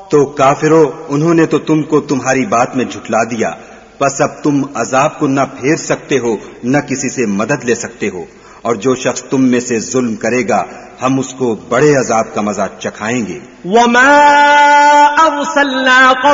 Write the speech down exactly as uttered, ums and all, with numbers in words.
तो काफिरों, उन्होंने तो तुमको तुम्हारी बात में झुठला दिया, बस अब तुम अजाब को न फेर सकते हो न किसी से मदद ले सकते हो, और जो शख्स तुम में से जुल्म करेगा हम उसको बड़े अजाब का मजा चखाएंगे।